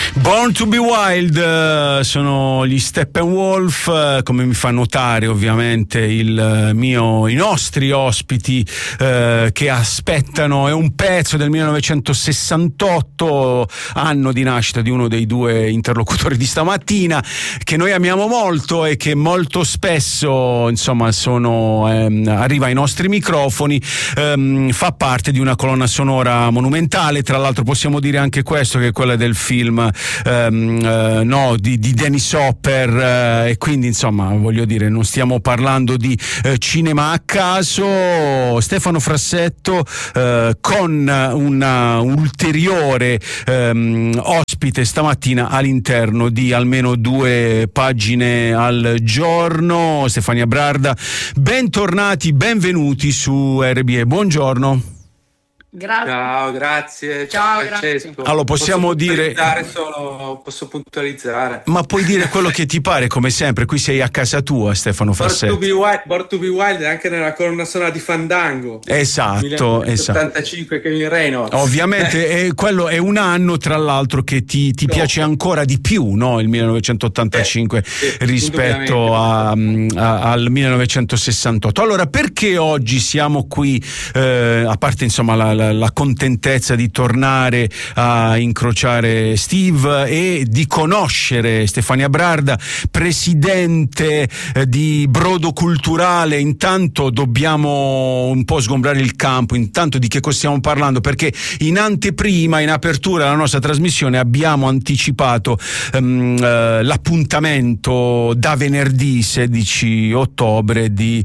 Born to be Wild, sono gli Steppenwolf, come mi fa notare ovviamente i nostri ospiti che aspettano. È un pezzo del 1968, anno di nascita di uno dei due interlocutori di stamattina, che noi amiamo molto e che molto spesso insomma arriva ai nostri microfoni. Fa parte di una colonna sonora monumentale, tra l'altro possiamo dire anche questo, che è quella del film di Dennis Hopper, e quindi insomma voglio dire, non stiamo parlando di cinema a caso. Stefano Frassetto con una ulteriore ospite stamattina all'interno di almeno 2 pagine al giorno. Stefania Brarda, bentornati, benvenuti su RBE, buongiorno. Grazie. Ciao, grazie. Ciao, Francesco. grazie. Allora possiamo dire posso puntualizzare. Ma puoi dire quello che ti pare, come sempre, qui sei a casa tua, Stefano Frassetto. Born to be Wild è anche nella colonna sonora di Fandango. Esatto. 85 Kevin Reynolds. Ovviamente quello è un anno, tra l'altro, che ti piace ancora di più, no? Il 1985 rispetto al 1968. Allora, perché oggi siamo qui, a parte insomma la contentezza di tornare a incrociare Steve e di conoscere Stefania Brarda, presidente di Brodo Culturale. Intanto dobbiamo un po' sgombrare il campo, intanto di che cosa stiamo parlando, perché in anteprima, in apertura della nostra trasmissione, abbiamo anticipato l'appuntamento da venerdì 16 ottobre di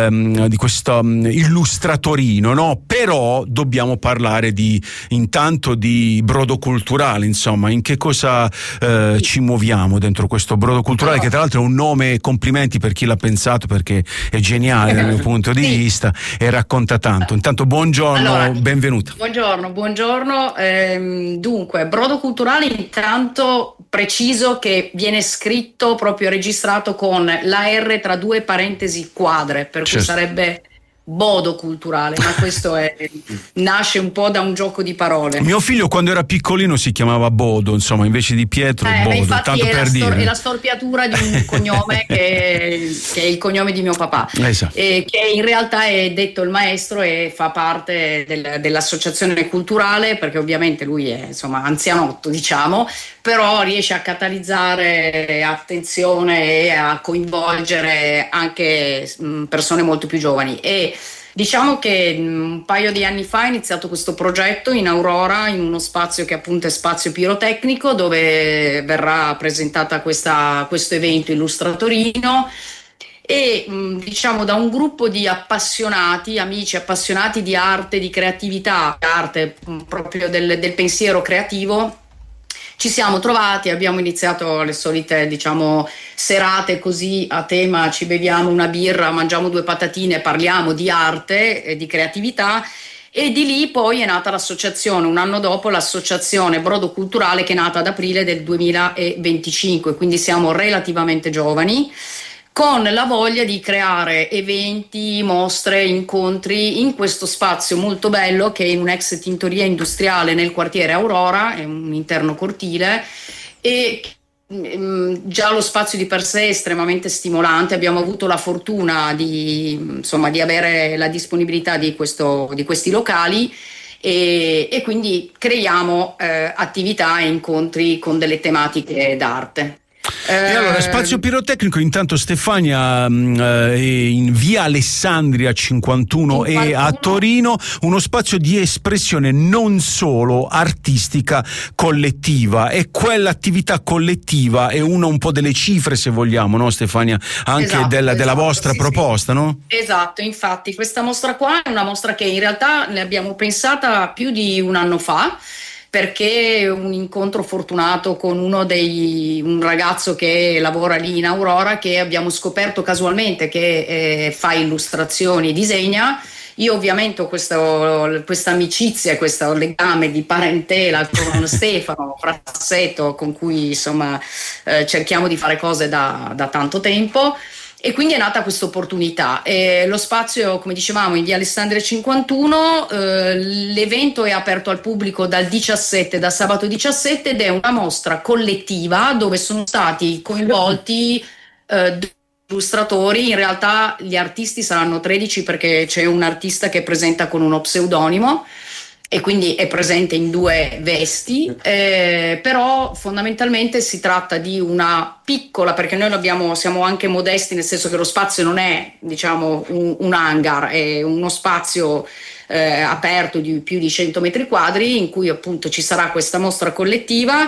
questo illustratorino, no? Però dobbiamo parlare intanto di Brodo Culturale, insomma, in che cosa ci muoviamo dentro questo Brodo Culturale, che tra l'altro è un nome, complimenti per chi l'ha pensato, perché è geniale dal mio punto di vista e racconta tanto. Intanto buongiorno, benvenuta. Buongiorno. Dunque, Brodo Culturale, intanto preciso che viene scritto, proprio registrato con la R tra 2 parentesi quadre, per cui sarebbe Bodo Culturale, ma questo nasce un po' da un gioco di parole. Mio figlio quando era piccolino si chiamava Bodo, insomma, invece di Pietro Bodo, tanto per dire. È la storpiatura di un cognome che è il cognome di mio papà, esatto. Che in realtà è detto il maestro e fa parte dell'associazione culturale, perché ovviamente lui è insomma anzianotto, diciamo, però riesce a catalizzare attenzione e a coinvolgere anche persone molto più giovani. E diciamo che un paio di anni fa ha iniziato questo progetto in Aurora, in uno spazio che appunto è spazio pirotecnico, dove verrà presentata questo evento illustratorino. E diciamo da un gruppo di amici appassionati di arte, di creatività, arte proprio del pensiero creativo, ci siamo trovati, abbiamo iniziato le solite, diciamo, serate così a tema: ci beviamo una birra, mangiamo 2 patatine, parliamo di arte e di creatività. E di lì poi è nata l'associazione, un anno dopo, l'associazione Brodo Culturale, che è nata ad aprile del 2025, quindi siamo relativamente giovani, con la voglia di creare eventi, mostre, incontri in questo spazio molto bello che è in un'ex tintoria industriale nel quartiere Aurora, è un interno cortile, e già lo spazio di per sé è estremamente stimolante. Abbiamo avuto la fortuna di avere la disponibilità di questi locali, e quindi creiamo attività e incontri con delle tematiche d'arte. E allora, spazio pirotecnico, intanto Stefania, in via Alessandria 51 e a Torino, uno spazio di espressione non solo artistica collettiva, e quell'attività collettiva è una un po' delle cifre, se vogliamo, no Stefania, anche della vostra proposta, no? Esatto, infatti questa mostra qua è una mostra che in realtà ne abbiamo pensata più di un anno fa, perché un incontro fortunato con un ragazzo che lavora lì in Aurora, che abbiamo scoperto casualmente che fa illustrazioni e disegna. Io ovviamente ho questa amicizia, questo legame di parentela con Stefano Frassetto, con cui insomma cerchiamo di fare cose da tanto tempo. E quindi è nata questa opportunità. Lo spazio, come dicevamo, in via Alessandria 51, l'evento è aperto al pubblico da sabato 17, ed è una mostra collettiva dove sono stati coinvolti illustratori. In realtà gli artisti saranno 13, perché c'è un artista che presenta con uno pseudonimo e quindi è presente in 2 vesti, però fondamentalmente si tratta di una piccola, perché noi siamo anche modesti, nel senso che lo spazio non è, diciamo, un hangar, è uno spazio aperto di più di 100 metri quadri, in cui appunto ci sarà questa mostra collettiva.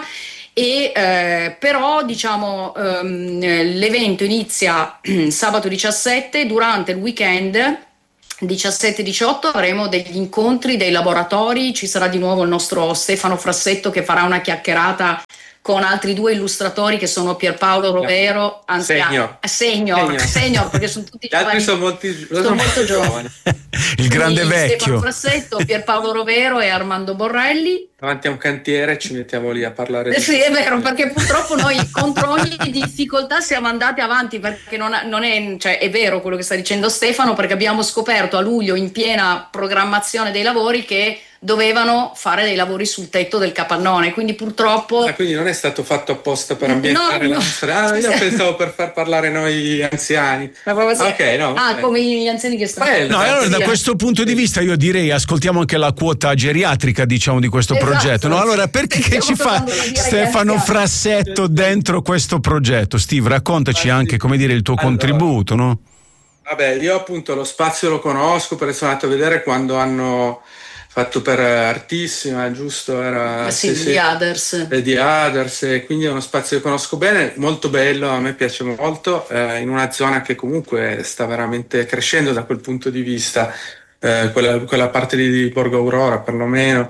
Però diciamo l'evento inizia sabato 17, durante il weekend 17-18 avremo degli incontri, dei laboratori, ci sarà di nuovo il nostro Stefano Frassetto che farà una chiacchierata con altri 2 illustratori che sono Pierpaolo Rovero, senior, perché sono tutti giovani, sono molto giovani. Il grande vecchio Stefano Frassetto, Pierpaolo Rovero e Armando Borrelli. Davanti a un cantiere ci mettiamo lì a parlare sì, è vero, perché purtroppo noi contro ogni difficoltà siamo andati avanti, perché non è, cioè, è vero quello che sta dicendo Stefano, perché abbiamo scoperto a luglio, in piena programmazione dei lavori, che dovevano fare dei lavori sul tetto del capannone, quindi purtroppo... quindi non è stato fatto apposta per ambientare la nostra... io pensavo per far parlare noi anziani. Come gli anziani che stanno... No, allora da questo punto di vista io direi ascoltiamo anche la quota geriatrica, diciamo, di questo progetto, no? Allora perché ci fa Stefano Frassetto dentro questo progetto? Steve, raccontaci anche, come dire, il tuo contributo, no? Vabbè, io appunto lo spazio lo conosco, perché sono andato a vedere quando hanno fatto per Artissima, giusto? Era di Others. Di Others, quindi è uno spazio che conosco bene, molto bello, a me piace molto, in una zona che comunque sta veramente crescendo da quel punto di vista, quella parte di Borgo Aurora perlomeno,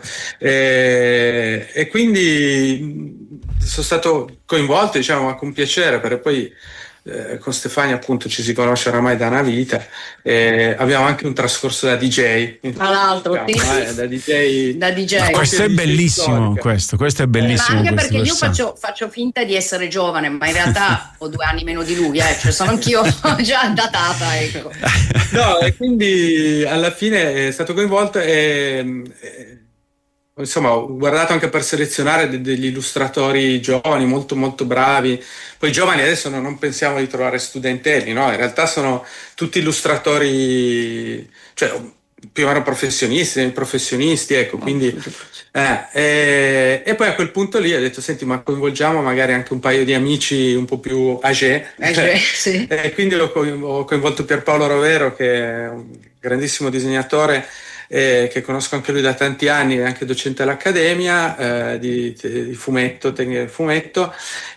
e quindi sono stato coinvolto, diciamo, con piacere, perché poi con Stefania appunto ci si conosce oramai da una vita, abbiamo anche un trascorso da DJ, tra l'altro, da DJ. Ma questo è bellissimo, questo è bellissimo, ma anche perché io faccio finta di essere giovane, ma in realtà ho 2 anni meno di lui, cioè sono anch'io già datata, ecco. No, e quindi alla fine è stato coinvolto e insomma ho guardato anche per selezionare degli illustratori giovani molto molto bravi. Poi giovani adesso non pensiamo di trovare studentelli, no? In realtà sono tutti illustratori, cioè più o meno professionisti, ecco. Quindi e poi a quel punto lì ho detto: senti, ma coinvolgiamo magari anche un paio di amici un po' più âgé, sì. E quindi ho coinvolto Pierpaolo Rovero, che è un grandissimo disegnatore, che conosco anche lui da tanti anni, è anche docente all'Accademia di fumetto, tecnica del fumetto,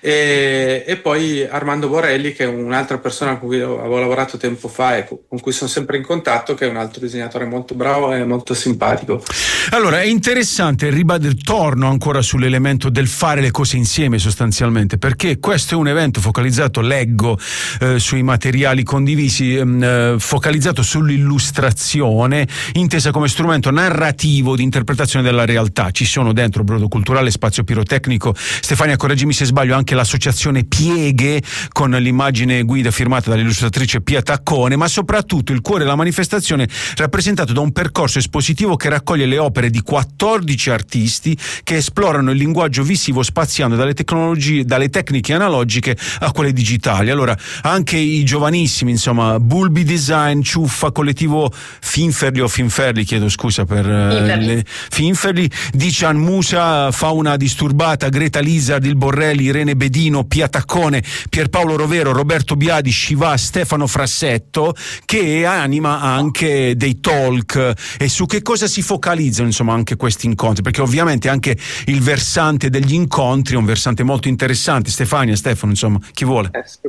e poi Armando Borrelli, che è un'altra persona con cui avevo lavorato tempo fa e con cui sono sempre in contatto, che è un altro disegnatore molto bravo e molto simpatico. Allora è interessante, torno ancora sull'elemento del fare le cose insieme sostanzialmente, perché questo è un evento focalizzato, leggo sui materiali condivisi, focalizzato sull'illustrazione intesa come strumento narrativo di interpretazione della realtà. Ci sono dentro Brodo Culturale, Spazio Pirotecnico, Stefania, correggimi se sbaglio, anche l'associazione Pieghe con l'immagine guida firmata dall'illustratrice Pia Taccone, ma soprattutto il cuore della manifestazione rappresentato da un percorso espositivo che raccoglie le opere di 14 artisti che esplorano il linguaggio visivo spaziando dalle tecniche analogiche a quelle digitali. Allora anche i giovanissimi, insomma, Bulbi Design, Ciuffa, collettivo Finferli, chiedo scusa per Finferli, Dician Musa, Fauna Disturbata, Greta Lizard, Il Borrelli, Irene Bedino, Pia Taccone, Pierpaolo Rovero, Roberto Biadi, Scivà, Stefano Frassetto, che anima anche dei talk. E su che cosa si focalizzano, insomma, anche questi incontri? Perché ovviamente anche il versante degli incontri è un versante molto interessante. Stefania, Stefano, insomma, chi vuole?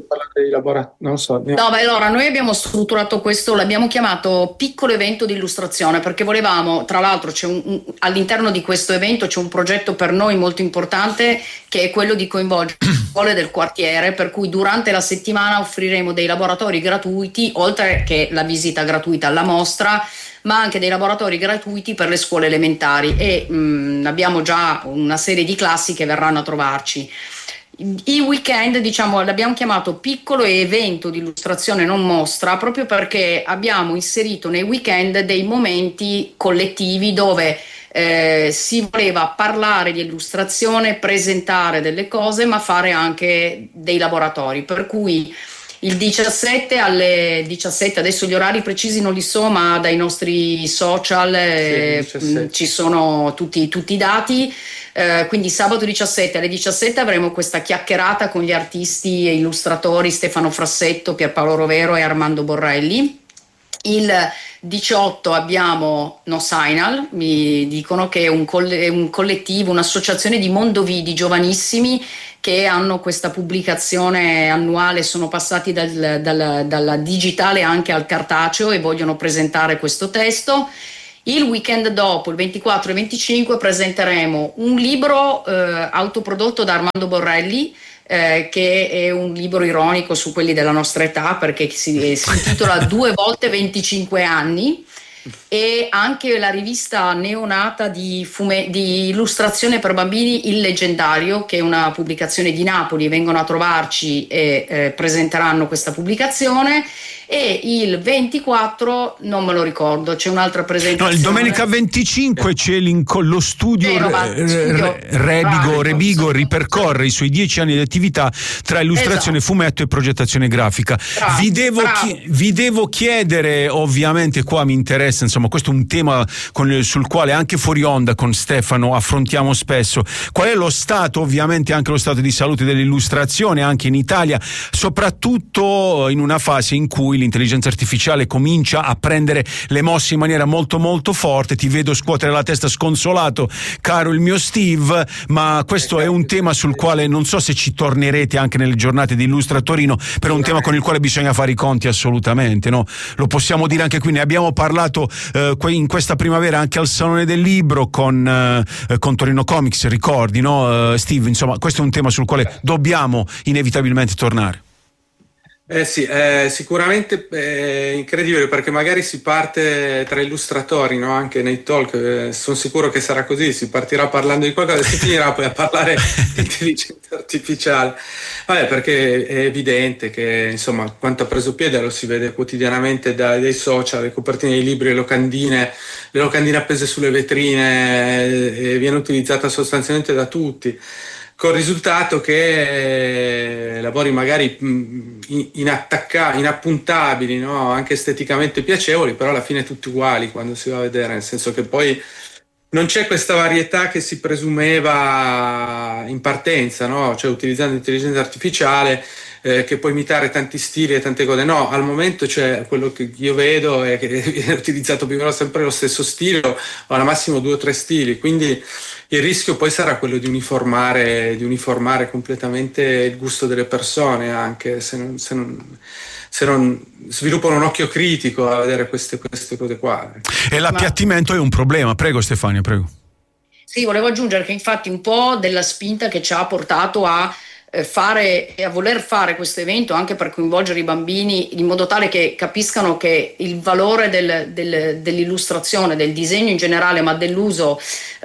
Non so. No, beh, allora noi abbiamo strutturato questo, l'abbiamo chiamato piccolo evento di illustrazione, perché volevamo, tra l'altro all'interno di questo evento c'è un progetto per noi molto importante, che è quello di coinvolgere le scuole del quartiere, per cui durante la settimana offriremo dei laboratori gratuiti, oltre che la visita gratuita alla mostra, ma anche dei laboratori gratuiti per le scuole elementari, e abbiamo già una serie di classi che verranno a trovarci. Il weekend, diciamo, l'abbiamo chiamato piccolo evento di illustrazione non mostra, proprio perché abbiamo inserito nei weekend dei momenti collettivi dove si voleva parlare di illustrazione, presentare delle cose, ma fare anche dei laboratori, per cui il 17 alle 17, adesso gli orari precisi non li so, ma dai nostri social ci sono tutti i dati, quindi sabato 17 alle 17 avremo questa chiacchierata con gli artisti e illustratori Stefano Frassetto, Pierpaolo Rovero e Armando Borrelli. Il 18 abbiamo No Signal, mi dicono che è un collettivo, un'associazione di mondovidi giovanissimi che hanno questa pubblicazione annuale, sono passati dalla digitale anche al cartaceo e vogliono presentare questo testo. Il weekend dopo, il 24 e 25, presenteremo un libro autoprodotto da Armando Borrelli, che è un libro ironico su quelli della nostra età, perché si intitola 2 volte 25 anni, e anche la rivista neonata di illustrazione per bambini Il Leggendario, che è una pubblicazione di Napoli. Vengono a trovarci e presenteranno questa pubblicazione. E il 24 non me lo ricordo, c'è un'altra presentazione. No, il domenica 25 c'è lo studio Rebigo ripercorre i suoi 10 anni di attività tra illustrazione, fumetto e progettazione grafica. Vi devo chiedere, ovviamente qua mi interessa, insomma questo è un tema sul quale anche fuori onda con Stefano affrontiamo spesso, qual è lo stato, ovviamente anche lo stato di salute dell'illustrazione anche in Italia, soprattutto in una fase in cui l'intelligenza artificiale comincia a prendere le mosse in maniera molto molto forte. Ti vedo scuotere la testa sconsolato, caro il mio Steve, ma questo è un tema sul quale non so se ci tornerete anche nelle giornate di Illustratorino, però è un tema con il quale bisogna fare i conti assolutamente, no? Lo possiamo dire anche qui, ne abbiamo parlato in questa primavera anche al Salone del Libro con Torino Comics, ricordi, no Steve? Insomma, questo è un tema sul quale dobbiamo inevitabilmente tornare. Sì, sicuramente è incredibile, perché magari si parte tra illustratori, no? Anche nei talk, sono sicuro che sarà così, si partirà parlando di qualcosa e si finirà poi a parlare di intelligenza artificiale. Vabbè, perché è evidente che insomma quanto ha preso piede lo si vede quotidianamente dai social, le copertine dei libri, le locandine appese sulle vetrine, viene utilizzata sostanzialmente da tutti. Col risultato che lavori magari inappuntabili, no? Anche esteticamente piacevoli, però alla fine tutti uguali quando si va a vedere, nel senso che poi non c'è questa varietà che si presumeva in partenza, no? Cioè utilizzando l'intelligenza artificiale che può imitare tanti stili e tante cose. No, al momento c'è quello che io vedo è che viene utilizzato più o meno sempre lo stesso stile o al massimo 2 o 3 stili, quindi il rischio poi sarà quello di uniformare completamente il gusto delle persone, anche se non sviluppano un occhio critico a vedere queste cose qua. E l'appiattimento è un problema. Prego Stefania, prego. Sì, volevo aggiungere che infatti un po' della spinta che ci ha portato a voler fare questo evento, anche per coinvolgere i bambini in modo tale che capiscano che il valore dell'illustrazione, del disegno in generale, ma dell'uso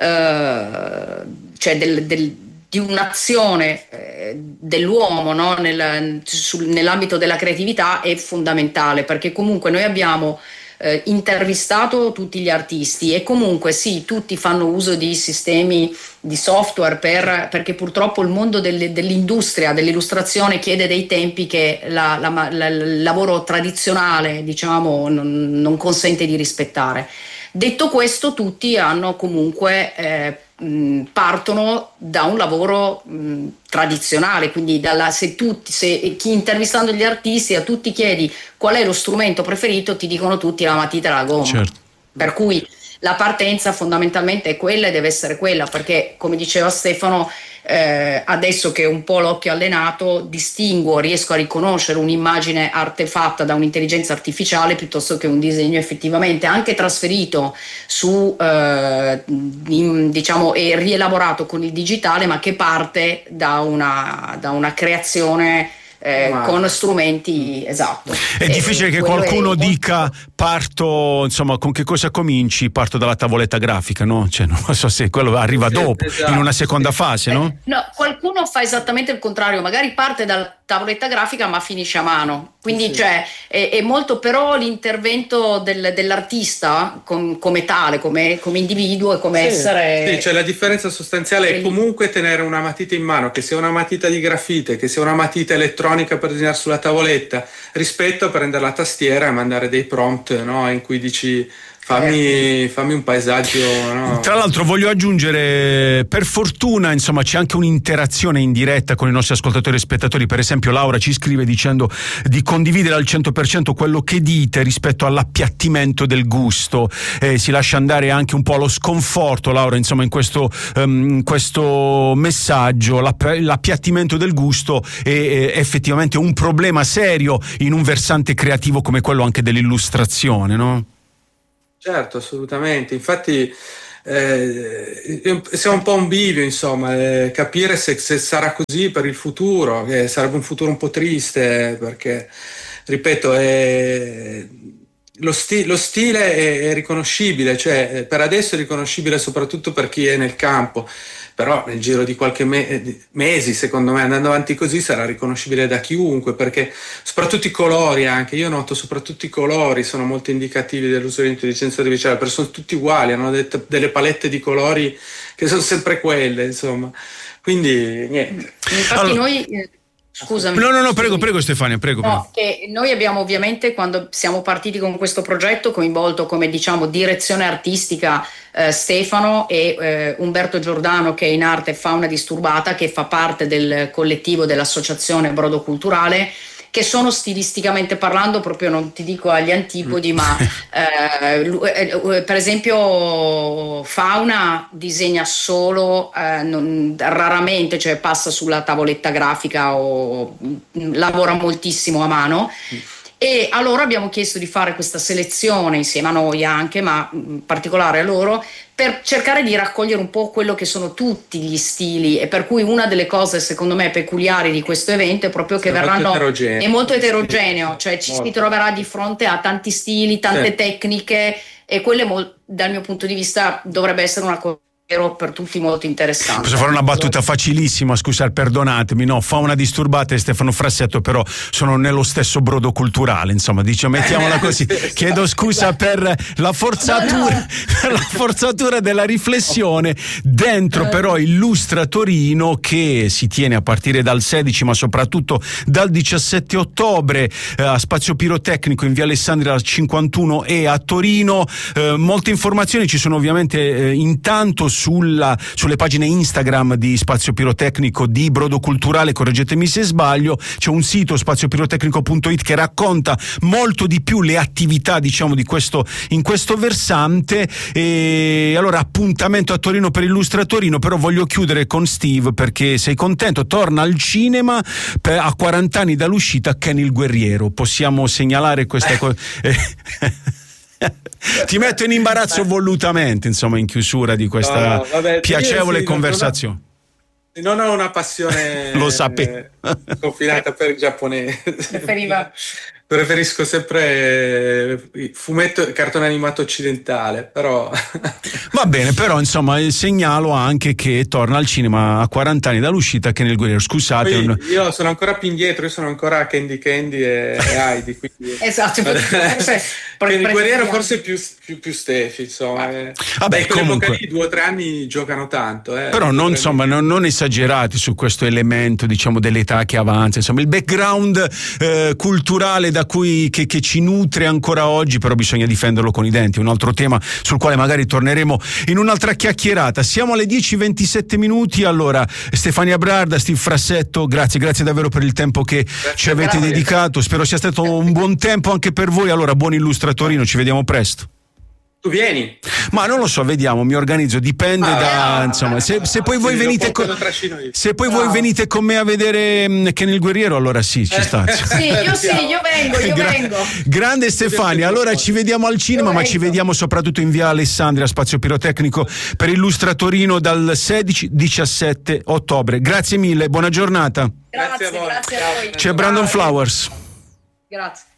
cioè di un'azione dell'uomo, no? Nell'ambito della creatività è fondamentale, perché comunque noi abbiamo intervistato tutti gli artisti e comunque sì, tutti fanno uso di sistemi di software perché purtroppo il mondo dell'industria dell'illustrazione chiede dei tempi che il lavoro tradizionale, diciamo, non consente di rispettare. Detto questo, tutti hanno comunque partono da un lavoro tradizionale, quindi se chi intervistando gli artisti a tutti chiedi qual è lo strumento preferito, ti dicono tutti la matita e la gomma. Certo. Per cui la partenza fondamentalmente è quella e deve essere quella, perché come diceva Stefano, adesso che ho un po' l'occhio allenato, riesco a riconoscere un'immagine artefatta da un'intelligenza artificiale piuttosto che un disegno effettivamente anche trasferito diciamo e rielaborato con il digitale, ma che parte da una creazione con strumenti, esatto. È difficile che qualcuno dica parto, insomma, con che cosa cominci? Parto dalla tavoletta grafica, no? Cioè, non so se quello arriva dopo, esatto, in una seconda fase, no? No, qualcuno fa esattamente il contrario, magari parte dalla tavoletta grafica ma finisce a mano, quindi cioè, è molto, però l'intervento dell'artista come tale, come individuo e come essere... Sì, cioè la differenza sostanziale è comunque tenere una matita in mano, che sia una matita di grafite, che sia una matita elettronica per disegnare sulla tavoletta, rispetto a prendere la tastiera e mandare dei prompt, no? In cui dici fammi un paesaggio, no? Tra l'altro voglio aggiungere, per fortuna insomma c'è anche un'interazione in diretta con i nostri ascoltatori e spettatori. Per esempio Laura ci scrive dicendo di condividere al 100% quello che dite rispetto all'appiattimento del gusto, si lascia andare anche un po' allo sconforto, Laura, insomma in questo messaggio. L'appiattimento del gusto è effettivamente un problema serio in un versante creativo come quello anche dell'illustrazione, no? Certo, assolutamente. Infatti siamo un po' un bivio, insomma, capire se sarà così per il futuro, che sarebbe un futuro un po' triste, perché, ripeto, lo stile è riconoscibile, cioè per adesso è riconoscibile soprattutto per chi è nel campo, però nel giro di qualche mesi, secondo me, andando avanti così, sarà riconoscibile da chiunque, perché soprattutto i colori, anche io noto soprattutto i colori sono molto indicativi dell'uso dell'intelligenza artificiale, perché sono tutti uguali, hanno delle palette di colori che sono sempre quelle, insomma, quindi niente. Infatti noi... Scusami. No, prego Stefania, prego. Che noi abbiamo ovviamente, quando siamo partiti con questo progetto, coinvolto come diciamo direzione artistica Stefano e Umberto Giordano, che è in arte Fauna Disturbata, che fa parte del collettivo dell'associazione Brodo Culturale, che sono stilisticamente parlando proprio, non ti dico agli antipodi, ma per esempio Fauna disegna solo, raramente, cioè passa sulla tavoletta grafica o lavora moltissimo a mano. E allora abbiamo chiesto di fare questa selezione insieme a noi anche, ma in particolare a loro, per cercare di raccogliere un po' quello che sono tutti gli stili, e per cui una delle cose secondo me peculiari di questo evento è proprio che è molto eterogeneo, cioè ci si troverà di fronte a tanti stili, tante tecniche, e quelle dal mio punto di vista dovrebbe essere una cosa per tutti molto interessante. Posso fare una battuta facilissima, scusa, perdonatemi, no, Fauna Disturbata e Stefano Frassetto però sono nello stesso brodo culturale, insomma, mettiamola così. Chiedo scusa per la forzatura, per la forzatura della riflessione. Dentro però Illustra Torino, che si tiene a partire dal 16 ma soprattutto dal 17 ottobre a Spazio Pirotecnico in via Alessandria 51 e a Torino. Molte informazioni ci sono ovviamente intanto sulle pagine Instagram di Spazio Pirotecnico, di Brodo Culturale, correggetemi se sbaglio. C'è un sito, spaziopirotecnico.it, che racconta molto di più le attività, diciamo, in questo versante. E allora appuntamento a Torino per Illustra Torino. Però voglio chiudere con Steve, perché sei contento, torna al cinema a 40 anni dall'uscita Ken il Guerriero. Possiamo segnalare questa cosa? Ti metto in imbarazzo volutamente, insomma, in chiusura di questa piacevole conversazione. Non ho una passione lo sapevo confinata per il giapponese. Preferisco sempre fumetto e cartone animato occidentale, però va bene, però insomma segnalo anche che torna al cinema a 40 anni dall'uscita Ken il Guerriero. Scusate, io sono ancora più indietro, io sono ancora a Candy e Heidi, quindi esatto. Ken il Guerriero forse più Stefi, insomma. Vabbè, comunque lì 2 o 3 anni giocano tanto, però non esagerati su questo elemento, diciamo, dell'età che avanza, insomma il background culturale che ci nutre ancora oggi, però bisogna difenderlo con i denti. Un altro tema sul quale magari torneremo in un'altra chiacchierata. Siamo alle 10:27. Allora, Stefania Brarda, Steve Frassetto, grazie davvero per il tempo che ci avete dedicato. Spero sia stato un buon tempo anche per voi. Allora, buon Illustra Torino, ci vediamo presto. Tu vieni? Ma non lo so, vediamo, mi organizzo, dipende insomma, se poi voi venite voi venite con me a vedere Ken il Guerriero, allora sì, ci sta. Io vengo. Grande Stefania, allora ci vediamo al cinema, ma ci vediamo soprattutto in via Alessandria, Spazio Pirotecnico per Illustra Torino dal 16-17 ottobre. Grazie mille, buona giornata. Grazie a voi. C'è Brandon Flowers. Grazie.